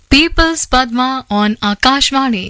Peoples Padma on Akashvani.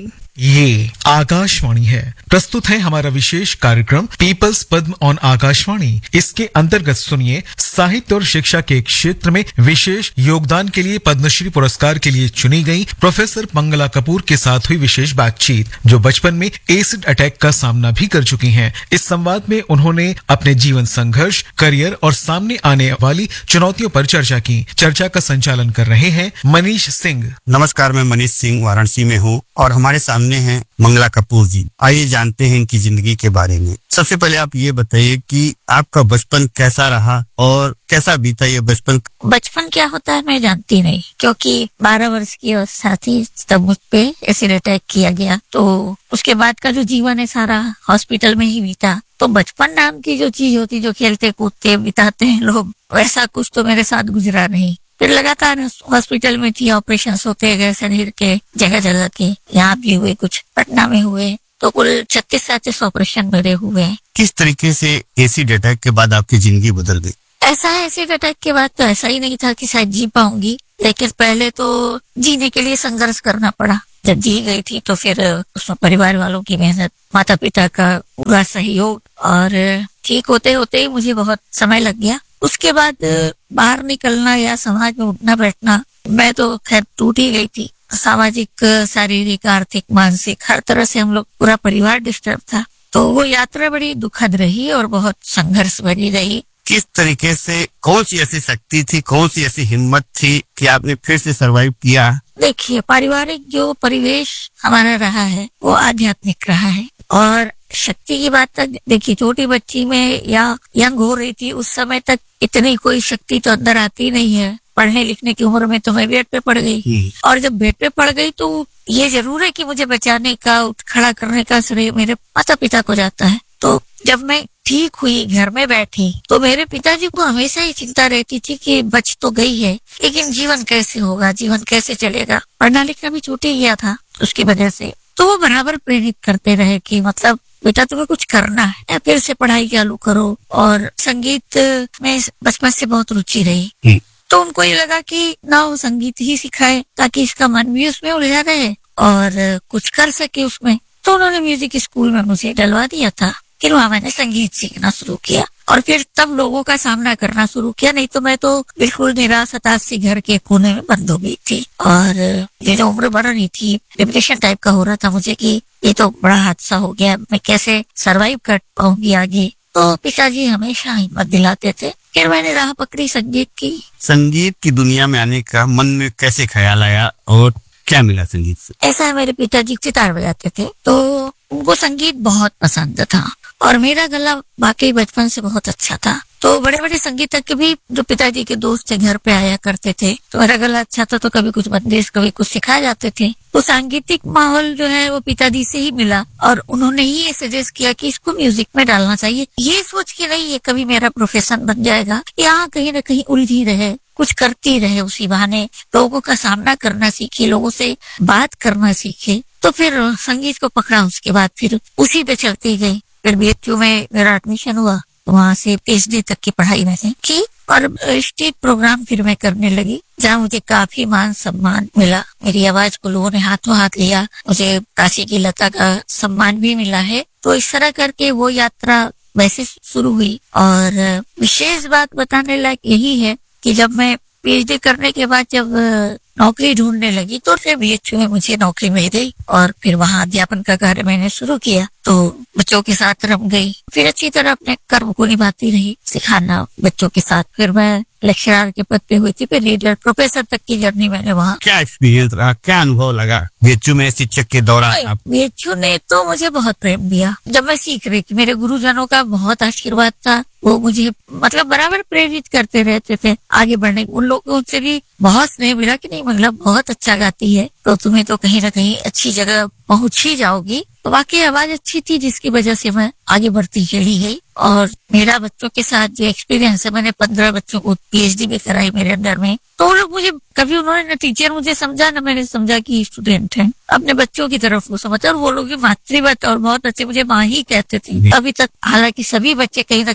ये आकाशवाणी है। प्रस्तुत है हमारा विशेष कार्यक्रम पीपल्स पद्म ऑन आकाशवाणी। इसके अंतर्गत सुनिए साहित्य और शिक्षा के क्षेत्र में विशेष योगदान के लिए पद्मश्री पुरस्कार के लिए चुनी गई प्रोफेसर मंगला कपूर के साथ हुई विशेष बातचीत, जो बचपन में एसिड अटैक का सामना भी कर चुकी हैं। इस संवाद में उन्होंने अपने जीवन संघर्ष, करियर और सामने आने वाली चुनौतियों पर चर्चा की। चर्चा का संचालन कर रहे हैं मनीष सिंह। नमस्कार, मैं मनीष सिंह वाराणसी में हूँ और हमारे सामने हैं मंगला कपूर जी। आइए जानते हैं इनकी जिंदगी के बारे में। सबसे पहले आप ये बताइए कि आपका बचपन कैसा रहा और कैसा बीता ये बचपन। बचपन क्या होता है मैं जानती नहीं, क्योंकि 12 वर्ष की अवस्था थी तब मुझ पे एसिड अटैक किया गया। तो उसके बाद का जो जीवन है सारा हॉस्पिटल में ही बीता। तो बचपन नाम की जो चीज होती, जो खेलते कूदते बिताते हैं लोग, वैसा कुछ तो मेरे साथ गुजरा नहीं। फिर लगातार हॉस्पिटल में थी, ऑपरेशन होते गए शरीर के जगह जगह के। यहाँ भी हुए, कुछ पटना में हुए, तो कुल 36 ऑपरेशन मेरे हुए। किस तरीके से एसिड अटैक के बाद आपकी जिंदगी बदल गई? ऐसा है, एसिड अटैक के बाद तो ऐसा ही नहीं था कि शायद जी पाऊंगी, लेकिन पहले तो जीने के लिए संघर्ष करना पड़ा। जब जी गई थी तो फिर उसमें परिवार वालों की मेहनत, माता पिता का पूरा सहयोग, और ठीक होते होते ही मुझे बहुत समय लग गया। उसके बाद बाहर निकलना या समाज में उठना बैठना, मैं तो खैर टूट ही गई थी। सामाजिक, शारीरिक, आर्थिक, मानसिक, हर तरह से हम लोग पूरा परिवार डिस्टर्ब था। तो वो यात्रा बड़ी दुखद रही और बहुत संघर्ष भरी रही। किस तरीके से, कौन सी ऐसी शक्ति थी, कौन सी ऐसी हिम्मत थी कि आपने फिर से सरवाइव किया? देखिए, पारिवारिक जो परिवेश हमारा रहा है वो आध्यात्मिक रहा है। और शक्ति की बात तक देखिए, छोटी बच्ची में या यंग हो रही थी उस समय तक इतनी कोई शक्ति तो अंदर आती नहीं है। पढ़ने लिखने की उम्र में तो मैं बेड पे पड़ गई, और जब बेड पे पड़ गई तो ये जरूर है कि मुझे बचाने का, उठ खड़ा करने का श्रेय मेरे माता पिता को जाता है। तो जब मैं ठीक हुई, घर में बैठी, तो मेरे पिताजी को हमेशा ही चिंता रहती थी कि बच तो गई है, लेकिन जीवन कैसे होगा, जीवन कैसे चलेगा। पढ़ना लिखना भी छूट ही गया था उसकी वजह से। तो वो बराबर प्रेरित करते रहे कि मतलब बेटा तुम्हें कुछ करना है, फिर से पढ़ाई चालू करो। और संगीत में बचपन से बहुत रुचि रही, तो उनको ये लगा कि ना वो संगीत ही सिखाए ताकि इसका मन भी उसमें उलझा रहे और कुछ कर सके उसमें। तो उन्होंने म्यूजिक स्कूल में मुझे डलवा दिया था। फिर वहां मैंने संगीत सीखना शुरू किया और फिर तब लोगों का सामना करना शुरू किया। नहीं तो मैं तो बिल्कुल निराश हताश सी घर के कोने में बंद हो गई थी, और ये जो उम्र बढ़ रही थी, डिप्रेशन टाइप का हो रहा था मुझे कि ये तो बड़ा हादसा हो गया, मैं कैसे सरवाइव कर पाऊंगी आगे। तो पिताजी हमेशा हिम्मत दिलाते थे। फिर मैंने राह पकड़ी संगीत की। संगीत की दुनिया में आने का मन में कैसे ख्याल आया और क्या मिला संगीत से? ऐसा है, मेरे पिताजी सितार बजाते थे तो उनको संगीत बहुत पसंद था, और मेरा गला वाकई बचपन से बहुत अच्छा था। तो बड़े बड़े संगीतज्ञ भी जो पिताजी के दोस्त थे घर पे आया करते थे, तो मेरा गला अच्छा था तो कभी कुछ बंदिश, कभी कुछ सिखाए जाते थे। तो सांगीतिक माहौल जो है वो पिताजी से ही मिला, और उन्होंने ही ये सजेस्ट किया कि इसको म्यूजिक में डालना चाहिए। ये सोच के नहीं ये कभी मेरा प्रोफेशन बन जाएगा, यहाँ कहीं ना कहीं उलझी रहे, कुछ करती रहे, उसी बहाने लोगों का सामना करना सीखे, लोगों से बात करना सीखे। तो फिर संगीत को पकड़ा, उसके बाद फिर उसी पे चलती गई। फिर BHU में मेरा एडमिशन हुआ, वहां से PhD तक की पढ़ाई मैंने की, और स्टेज प्रोग्राम फिर मैं करने लगी, जहाँ मुझे काफी मान सम्मान मिला। मेरी आवाज को लोगों ने हाथों हाथ लिया, मुझे काशी की लता का सम्मान भी मिला है। तो इस तरह करके वो यात्रा वैसे शुरू हुई। और विशेष बात बताने लायक यही है कि जब मैं PhD करने के बाद जब नौकरी ढूंढने लगी तो फिर BHU में मुझे नौकरी मिल गई, और फिर वहाँ अध्यापन का कार्य मैंने शुरू किया। तो बच्चों के साथ रम गई, फिर अच्छी तरह अपने कर्म को निभाती रही, सिखाना बच्चों के साथ। फिर मैं लेक्चरर के पद पे हुई थी, फिर लीडर प्रोफेसर तक की जर्नी मैंने वहाँ। क्या एक्सपीरियंस रहा, क्या अनुभव लगा BHU में शिक्षक के दौरान? BHU ने तो मुझे बहुत प्रेम दिया जब मैं सीख रही थी। मेरे गुरुजनों का बहुत आशीर्वाद था, वो मुझे मतलब बराबर प्रेरित करते रहते थे आगे बढ़ने। उन लोगों से भी बहुत स्नेह मिला कि नहीं मतलब बहुत अच्छा गाती है, तो तुम्हें तो कहीं ना कहीं अच्छी जगह पहुंच ही जाओगी। तो वाकई आवाज अच्छी थी, जिसकी वजह से मैं आगे बढ़ती चली गई। और मेरा बच्चों के साथ जो एक्सपीरियंस है, मैंने 15 बच्चों को PhD भी कराई मेरे अंदर में। तो वो लोग मुझे कभी, उन्होंने न टीचर मुझे समझा, न मैंने समझा कि स्टूडेंट है, अपने बच्चों की तरफ वो समझा। और वो लोग मातृवत और बहुत अच्छे मुझे माँ ही कहते थे अभी तक। हालांकि सभी बच्चे कहीं ना कहीं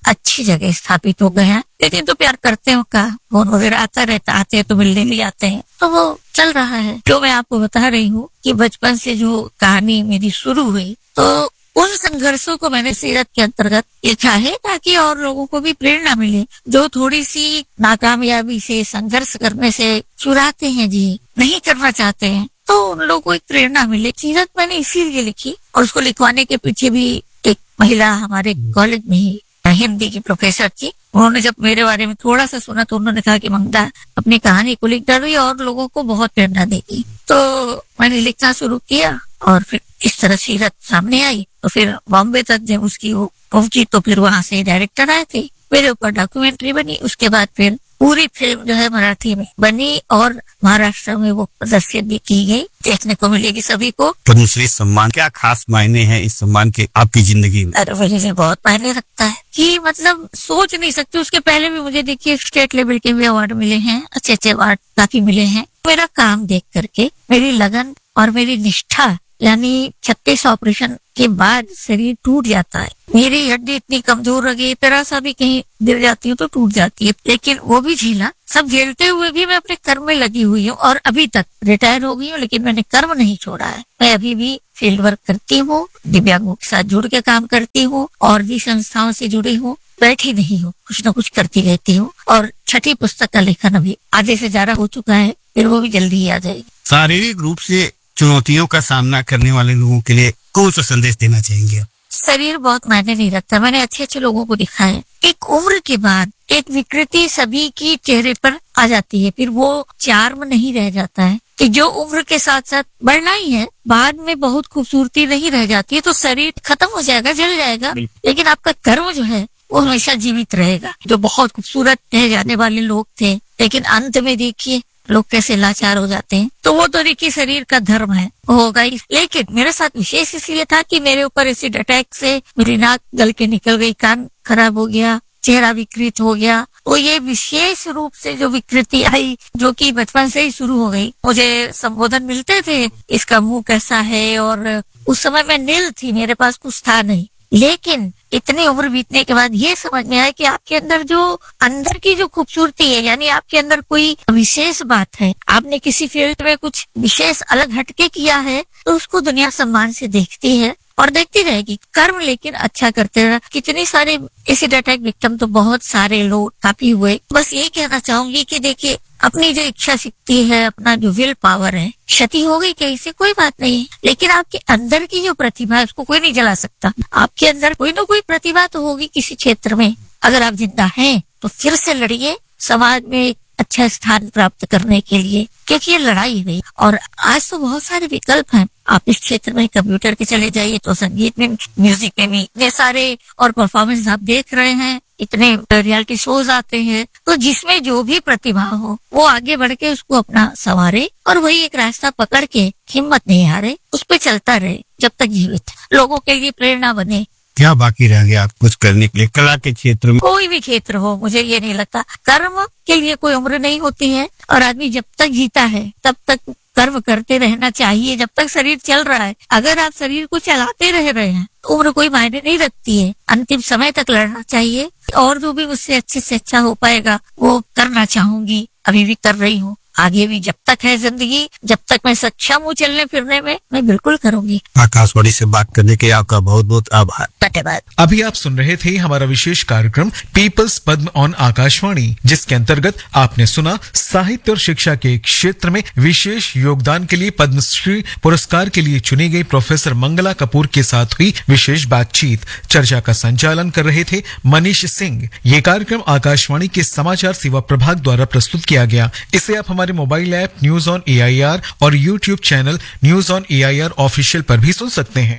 अच्छी जगह स्थापित हो गए हैं। लेकिन तो प्यार करते हो का फोन वगैरह आता रहता, आते हैं तो मिलने भी आते हैं, तो वो चल रहा है। जो मैं आपको बता रही हूँ कि बचपन से जो कहानी मेरी शुरू हुई, तो उन संघर्षों को मैंने सीरत के अंतर्गत लिखा है ताकि और लोगों को भी प्रेरणा मिले, जो थोड़ी सी नाकामयाबी से, संघर्ष करने से चुराते हैं, जी नहीं करना चाहते हैं, तो उन लोगों को एक प्रेरणा मिले। सीरत मैंने इसीलिए लिखी, और उसको लिखवाने के पीछे भी एक महिला हमारे कॉलेज में ही हिंदी की प्रोफेसर थी। उन्होंने जब मेरे बारे में थोड़ा सा सुना तो उन्होंने कहा कि मंगता अपनी कहानी को लिख डालो और लोगों को बहुत प्रेरणा देगी। तो मैंने लिखना शुरू किया और फिर इस तरह सीरत सामने आई। तो फिर बॉम्बे तक जब उसकी वो पहुंची तो फिर वहां से डायरेक्टर आए थे, मेरे ऊपर डॉक्यूमेंट्री बनी। उसके बाद फिर पूरी फिल्म जो है मराठी में बनी और महाराष्ट्र में वो प्रदर्शित भी की गई, देखने को मिलेगी सभी को। पद्मश्री सम्मान क्या खास मायने हैं इस सम्मान के आपकी जिंदगी में? अरे वजह से बहुत मायने रखता है कि मतलब सोच नहीं सकते। उसके पहले भी मुझे देखिए स्टेट लेवल के भी अवार्ड मिले हैं, अच्छे अच्छे अवार्ड काफी मिले हैं। मेरा काम देख करके मेरी लगन और मेरी निष्ठा, यानी 36 ऑपरेशन के बाद शरीर टूट जाता है, मेरी हड्डी इतनी कमजोर हो गई, जरा सा भी कहीं गिर जाती हूँ तो टूट जाती है, लेकिन वो भी झेला। सब झेलते हुए भी मैं अपने कर्म में लगी हुई हूँ और अभी तक रिटायर हो गई हूँ, लेकिन मैंने कर्म नहीं छोड़ा है। मैं अभी भी फील्ड वर्क करती हूँ, दिव्यांगों के साथ जुड़ के काम करती हूँ और भी संस्थाओं से जुड़ी हूँ, बैठी नहीं हूँ, कुछ न कुछ करती रहती हूँ। और 6ठी पुस्तक का लेखन अभी आधे से ज्यादा हो चुका है, फिर वो भी जल्दी ही आ जाएगी। शारीरिक रूप से चुनौतियों का सामना करने वाले लोगों के लिए कौन सा संदेश देना चाहेंगे? शरीर बहुत मायने नहीं रखता। मैंने अच्छे अच्छे लोगों को देखा है, एक उम्र के बाद एक विकृति सभी की चेहरे पर आ जाती है, फिर वो चार्म नहीं रह जाता है कि जो उम्र के साथ साथ बढ़ना ही है, बाद में बहुत खूबसूरती नहीं रह जाती है। तो शरीर खत्म हो जाएगा, जल जाएगा, लेकिन आपका कर्म जो है वो हमेशा जीवित रहेगा। जो बहुत खूबसूरत रह जाने वाले लोग थे, लेकिन अंत में देखिए लोग कैसे लाचार हो जाते हैं। तो वो तो देखिए शरीर का धर्म है, होगा ही। लेकिन मेरे साथ विशेष इसलिए था कि मेरे ऊपर एसिड अटैक से मेरी नाक गल के निकल गई, कान खराब हो गया, चेहरा विकृत हो गया। तो ये विशेष रूप से जो विकृति आई, जो कि बचपन से ही शुरू हो गई। मुझे संबोधन मिलते थे, इसका मुंह कैसा है, और उस समय मैं नील थी, मेरे पास कुछ था नहीं। लेकिन इतनी उम्र बीतने के बाद ये समझ में आया कि आपके अंदर जो अंदर की जो खूबसूरती है, यानी आपके अंदर कोई विशेष बात है, आपने किसी फील्ड में कुछ विशेष अलग हटके किया है, तो उसको दुनिया सम्मान से देखती है और देखती रहेगी। कर्म लेकिन अच्छा करते रहे। कितनी सारे एसिड अटैक विक्टिम तो बहुत सारे लोग काफी हुए। बस ये कहना चाहूंगी कि देखिए अपनी जो इच्छा शक्ति है, अपना जो विल पावर है, क्षति हो गई कहीं से कोई बात नहीं है, लेकिन आपके अंदर की जो प्रतिभा है उसको कोई नहीं जला सकता। आपके अंदर कोई ना कोई प्रतिभा तो होगी किसी क्षेत्र में। अगर आप जिंदा हैं तो फिर से लड़िए समाज में एक अच्छा स्थान प्राप्त करने के लिए, क्योंकि ये लड़ाई है। और आज तो बहुत सारे विकल्प हैं। आप इस क्षेत्र में कंप्यूटर के चले जाइए तो संगीत में, म्यूजिक में भी इतने सारे और परफॉर्मेंस आप देख रहे हैं, इतने रियलिटी शोज आते हैं। तो जिसमें जो भी प्रतिभा हो वो आगे बढ़ के उसको अपना संवारे और वही एक रास्ता पकड़ के हिम्मत नहीं हारे, उस पर चलता रहे जब तक जीवित, लोगों के लिए प्रेरणा बने। क्या बाकी रह गया आप कुछ करने के लिए कला के क्षेत्र में? कोई भी क्षेत्र हो, मुझे ये नहीं लगता। कर्म के लिए कोई उम्र नहीं होती है और आदमी जब तक जीता है तब तक कर्म करते रहना चाहिए, जब तक शरीर चल रहा है। अगर आप शरीर को चलाते रह रहे हैं तो उम्र कोई मायने नहीं रखती है। अंतिम समय तक लड़ना चाहिए और जो भी मुझसे अच्छे से अच्छा हो पाएगा वो करना चाहूंगी, अभी भी कर रही हूँ। आगे भी जब तक है जिंदगी, जब तक मैं सक्षम हूँ चलने फिरने में, मैं बिल्कुल करूंगी। आकाशवाणी से बात करने के आपका बहुत बहुत आभार। धन्यवाद। अभी आप सुन रहे थे हमारा विशेष कार्यक्रम पीपल्स पद्म ऑन आकाशवाणी, जिसके अंतर्गत आपने सुना साहित्य और शिक्षा के क्षेत्र में विशेष योगदान के लिए पद्मश्री पुरस्कार के लिए चुनी गई प्रोफेसर मंगला कपूर के साथ हुई विशेष बातचीत। चर्चा का संचालन कर रहे थे मनीष सिंह। ये कार्यक्रम आकाशवाणी के समाचार सेवा प्रभाग द्वारा प्रस्तुत किया गया। इसे आप हमारे mobile app news on AIR और YouTube channel news on AIR official पर भी सुन सकते हैं।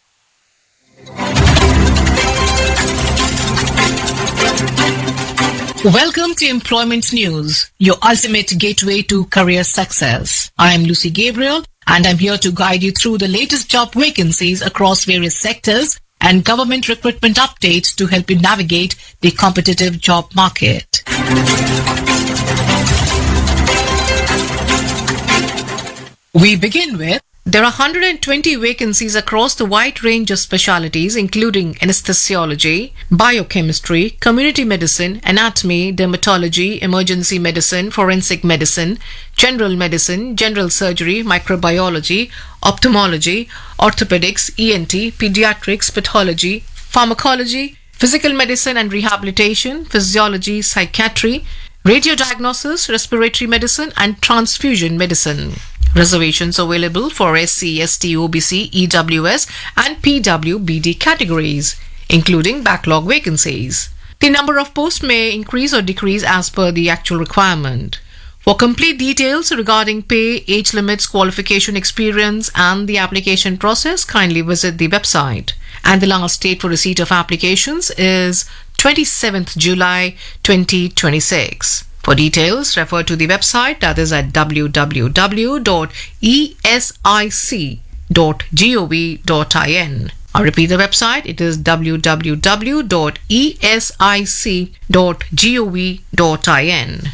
Welcome to Employment News, your ultimate gateway to career success. I am Lucy Gabriel and I'm here to guide you through the latest job vacancies across various sectors and government recruitment updates to help you navigate the competitive job market. We begin with There are 120 vacancies across the wide range of specialties, including anesthesiology, biochemistry, community medicine, anatomy, dermatology, emergency medicine, forensic medicine, general medicine, general surgery, microbiology, ophthalmology, orthopedics, ENT, pediatrics, pathology, pharmacology, physical medicine and rehabilitation, physiology, psychiatry, radiodiagnosis, respiratory medicine, and transfusion medicine. Reservations available for SC, ST, OBC, EWS, and PWBD categories, including backlog vacancies. The number of posts may increase or decrease as per the actual requirement. For complete details regarding pay, age limits, qualification, experience, and the application process, kindly visit the website. And the last date for receipt of applications is 27th July 2026. For details, refer to the website, that is at www.esic.gov.in. I repeat the website, it is www.esic.gov.in.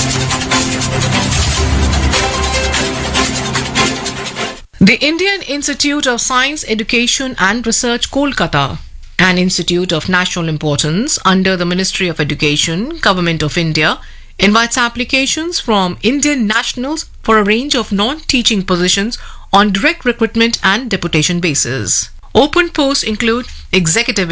The Indian Institute of Science, Education and Research, Kolkata, an institute of national importance under the Ministry of Education, Government of India, invites applications from Indian nationals for a range of non-teaching positions on direct recruitment and deputation basis. Open posts include executive